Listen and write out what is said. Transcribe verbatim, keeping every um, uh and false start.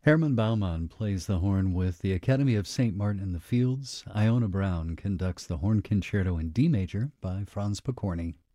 Herman Baumann plays the horn with the Academy of Saint Martin in the Fields. Iona Brown conducts the horn concerto in D major by Franz Pokorny.